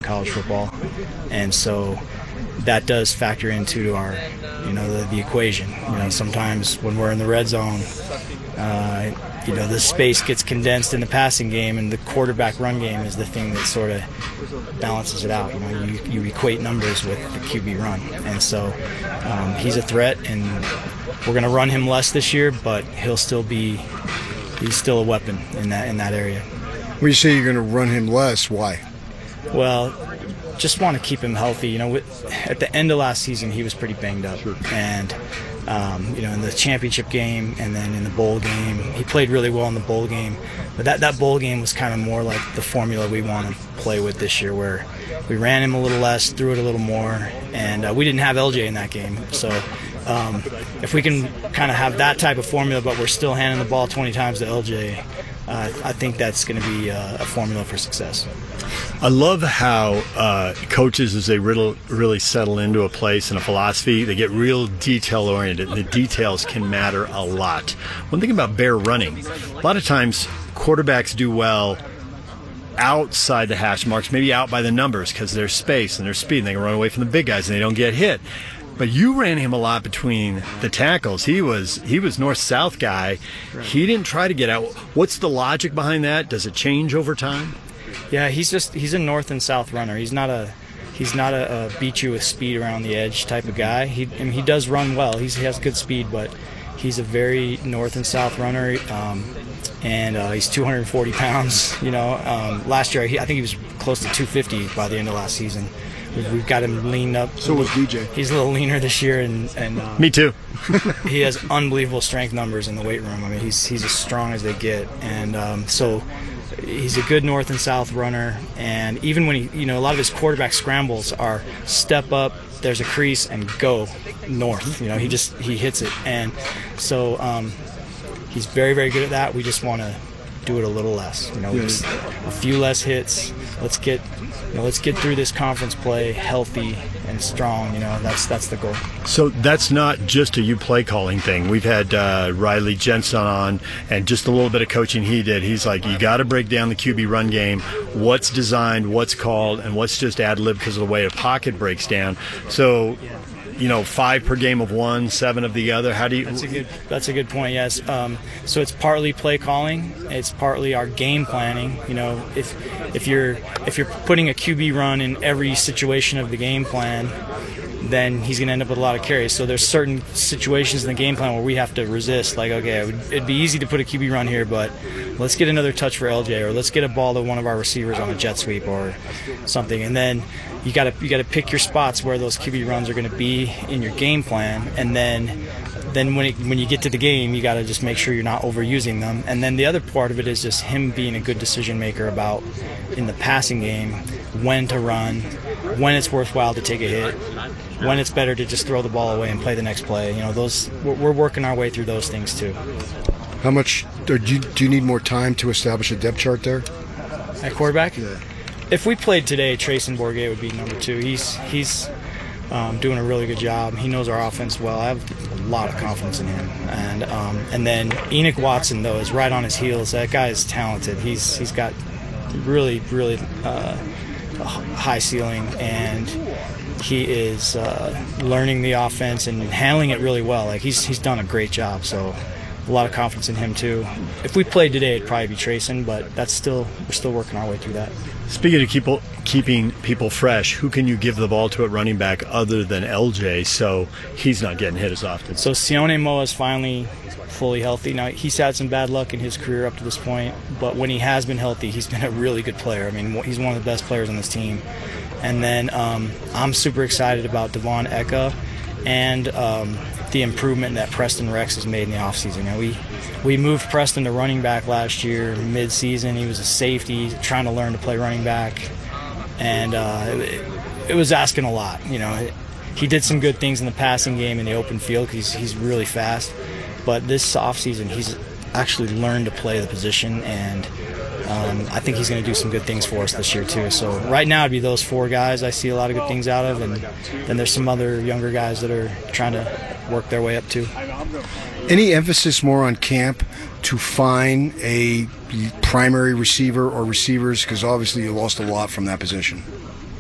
college football, and so that does factor into our, the equation. Sometimes when we're in the red zone, the space gets condensed in the passing game, and the quarterback run game is the thing that sort of balances it out. You equate numbers with the QB run, and so he's a threat, and we're going to run him less this year, but he's still a weapon in that area. When you say you're going to run him less, why? Well, just want to keep him healthy. At the end of last season, he was pretty banged up, and in the championship game and then in the bowl game, he played really well in the bowl game. But that bowl game was kind of more like the formula we want to play with this year, where we ran him a little less, threw it a little more, and we didn't have LJ in that game. So if we can kind of have that type of formula, but we're still handing the ball 20 times to LJ, I think that's going to be a formula for success. I love how coaches, as they really settle into a place and a philosophy, they get real detail-oriented, and the details can matter a lot. One thing about Bear running, a lot of times quarterbacks do well outside the hash marks, maybe out by the numbers because there's space and there's speed, and they can run away from the big guys and they don't get hit. But you ran him a lot between the tackles. He was north-south guy. He didn't try to get out. What's the logic behind that? Does it change over time? Yeah, he's a north and south runner. He's not a beat you with speed around the edge type of guy. He does run well. He has good speed, but he's a very north and south runner. And he's 240 pounds. Last year I think he was close to 250 by the end of last season. We've got him leaned up. So was DJ. He's a little leaner this year, and me too. He has unbelievable strength numbers in the weight room. I mean, he's as strong as they get, and so he's a good north and south runner. And even when he, a lot of his quarterback scrambles are step up, there's a crease, and go north. He hits it, and so he's very, very good at that. We just want to do it a little less. Just a few less hits. Let's get through this conference play healthy and strong. That's the goal. So that's not just a you play calling thing. We've had Riley Jensen on, and just a little bit of coaching he did. He's like, you got to break down the QB run game. What's designed, what's called, and what's just ad lib because of the way a pocket breaks down. So 5 per game of one, 7 of the other. How do you? That's a good point. Yes. So it's partly play calling. It's partly our game planning. If you're putting a QB run in every situation of the game plan, then he's going to end up with a lot of carries. So there's certain situations in the game plan where we have to resist. Like, okay, it'd be easy to put a QB run here, but let's get another touch for LJ, or let's get a ball to one of our receivers on a jet sweep or something. And then you got to pick your spots where those QB runs are going to be in your game plan, and then when you get to the game, you got to just make sure you're not overusing them. And then the other part of it is just him being a good decision maker about, in the passing game, when to run, when it's worthwhile to take a hit, when it's better to just throw the ball away and play the next play. We're working our way through those things too. How much do you need more time to establish a depth chart there? At quarterback? Yeah. If we played today, Trayson Bourget would be number 2. He's doing a really good job. He knows our offense well. I have a lot of confidence in him. And then Enoch Watson, though, is right on his heels. That guy is talented. He's got really, really high ceiling, and he is learning the offense and handling it really well. Like he's done a great job. So a lot of confidence in him too. If we played today, it'd probably be Trayson, but we're still working our way through that. Speaking of keeping people fresh, who can you give the ball to at running back other than LJ so he's not getting hit as often? So Sione Moa is finally fully healthy. Now, he's had some bad luck in his career up to this point, but when he has been healthy, he's been a really good player. I mean, he's one of the best players on this team. And then I'm super excited about Devon Eka and the improvement that Preston Rex has made in the offseason. We moved Preston to running back last year, mid-season. He was a safety, trying to learn to play running back, and it was asking a lot. He did some good things in the passing game in the open field because he's really fast, but this offseason he's actually learned to play the position, and I think he's going to do some good things for us this year too. So right now it'd be those 4 guys I see a lot of good things out of, and then there's some other younger guys that are trying to work their way up too. Any emphasis more on camp to find a primary receiver or receivers, because obviously you lost a lot from that position?